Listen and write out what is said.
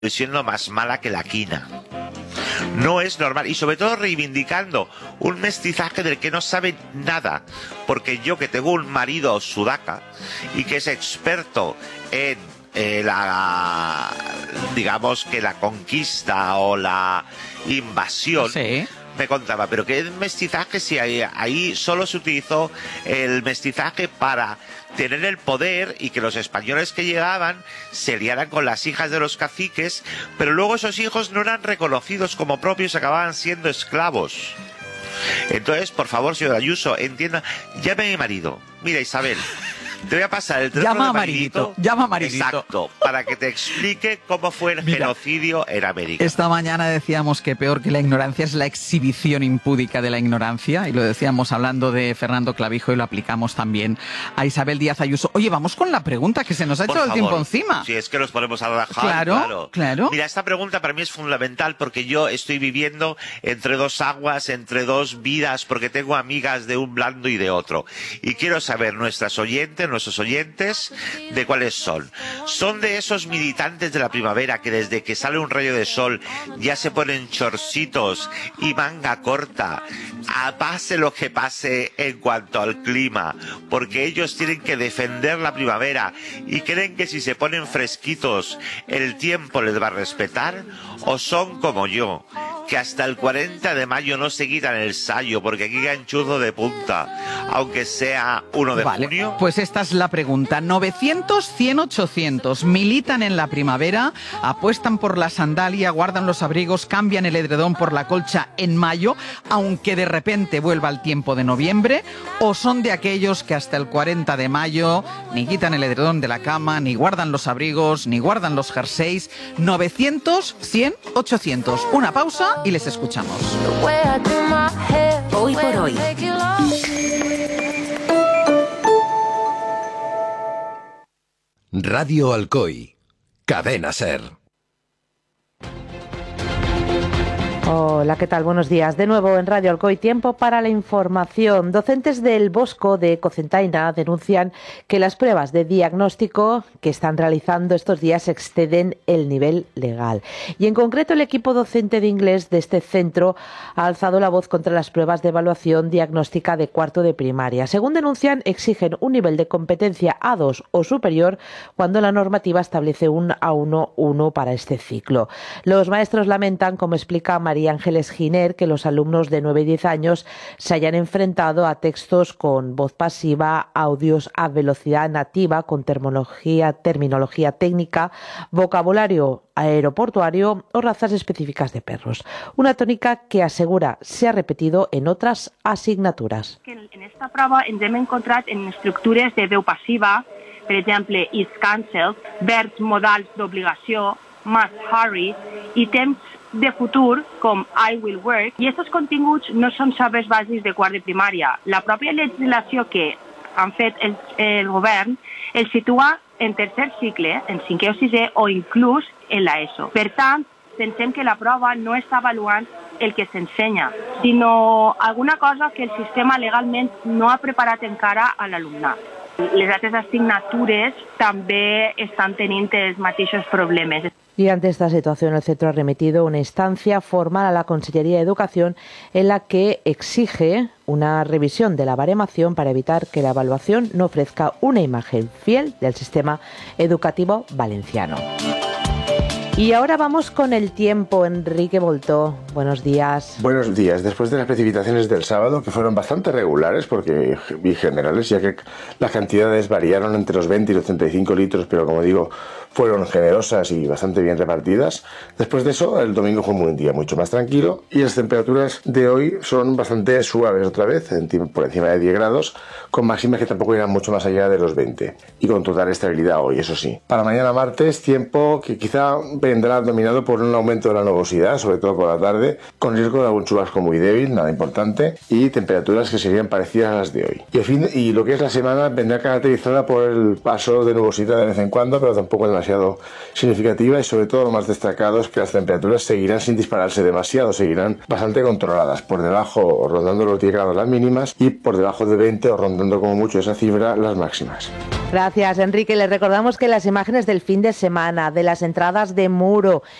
siendo más mala que la quina. No es normal, y sobre todo reivindicando un mestizaje del que no sabe nada, porque yo, que tengo un marido sudaca y que es experto en digamos que la conquista o la invasión, sí, me contaba, pero ¿qué mestizaje si ahí solo se utilizó el mestizaje para tener el poder y que los españoles que llegaban se liaran con las hijas de los caciques, pero luego esos hijos no eran reconocidos como propios, acababan siendo esclavos? Entonces, por favor, señor Ayuso, entienda, llame a mi marido. Mira, Isabel, te voy a pasar el teléfono de Maridito. Llama a Maridito. Exacto, para que te explique cómo fue el genocidio en América. Esta mañana decíamos que peor que la ignorancia es la exhibición impúdica de la ignorancia, y lo decíamos hablando de Fernando Clavijo y lo aplicamos también a Isabel Díaz Ayuso. Oye, vamos con la pregunta, que se nos ha hecho el tiempo encima. Si es que nos ponemos a rajar. Claro. Mira, esta pregunta para mí es fundamental porque yo estoy viviendo entre dos aguas, entre dos vidas, porque tengo amigas de un bando y de otro. Y quiero saber nuestros oyentes, de cuáles son. Son de esos militantes de la primavera que desde que sale un rayo de sol ya se ponen chorcitos y manga corta, pase lo que pase en cuanto al clima, porque ellos tienen que defender la primavera y creen que si se ponen fresquitos el tiempo les va a respetar, o son como yo, que hasta el 40 de mayo no se quitan el sayo porque aquí ganchuzo de punta, aunque sea 1 de junio. Pues esta es la pregunta. 900, 100, 800. Militan en la primavera, apuestan por la sandalia, guardan los abrigos, cambian el edredón por la colcha en mayo, aunque de repente vuelva el tiempo de noviembre, o son de aquellos que hasta el 40 de mayo ni quitan el edredón de la cama, ni guardan los abrigos, ni guardan los jerseys. 900, 100, 800. Una pausa y les escuchamos. Hoy por hoy. Radio Alcoy, Cadena SER. Hola, ¿qué tal? Buenos días. De nuevo en Radio Alcoy, tiempo para la información. Docentes del Bosco de Cocentaina denuncian que las pruebas de diagnóstico que están realizando estos días exceden el nivel legal. Y en concreto el equipo docente de inglés de este centro ha alzado la voz contra las pruebas de evaluación diagnóstica de cuarto de primaria. Según denuncian, exigen un nivel de competencia A2 o superior cuando la normativa establece un A1 para este ciclo. Los maestros lamentan, como explica María Ángeles Giner, que los alumnos de 9 y 10 años se hayan enfrentado a textos con voz pasiva, audios a velocidad nativa, con terminología técnica, vocabulario aeroportuario o razas específicas de perros. Una tónica que asegura se ha repetido en otras asignaturas. En esta prova ens hem encontrat en estructures de veu passiva, per exemple, is cancelled, verbs modals d'obligació, must hurry, i temps de futur com I will work, i aquests continguts no són sabers bàsics de quart de primària. La pròpia legislació que han fet el govern el situa en tercer cicle, en 5è o 6è o inclús en l'ESO. Per tant, pensem que la prova no està avaluant el que s'ensenya, sinó alguna cosa que el sistema legalment no ha preparat encara a l'alumnat. Les altres assignatures també estan tenint els mateixos problemes. Y ante esta situación, el centro ha remitido una instancia formal a la Consellería de Educación en la que exige una revisión de la baremación para evitar que la evaluación no ofrezca una imagen fiel del sistema educativo valenciano. Y ahora vamos con el tiempo. Enrique Voltó, buenos días. Buenos días. Después de las precipitaciones del sábado, que fueron bastante regulares y generales, ya que las cantidades variaron entre los 20 y los 35 litros, pero como digo, fueron generosas y bastante bien repartidas. Después de eso, el domingo fue un día mucho más tranquilo y las temperaturas de hoy son bastante suaves otra vez, por encima de 10 grados, con máximas que tampoco irán mucho más allá de los 20 y con total estabilidad hoy, eso sí. Para mañana martes, tiempo que quizá vendrá dominado por un aumento de la nubosidad, sobre todo por la tarde, tarde, con riesgo de algún chubasco muy débil, nada importante, y temperaturas que serían parecidas a las de hoy. Y lo que es la semana vendrá caracterizada por el paso de nubosita de vez en cuando, pero tampoco demasiado significativa, y sobre todo lo más destacado es que las temperaturas seguirán sin dispararse demasiado, seguirán bastante controladas, por debajo rondando los 10 grados las mínimas y por debajo de 20 o rondando como mucho esa cifra las máximas. Gracias, Enrique. Les recordamos que las imágenes del fin de semana, de las entradas de Muro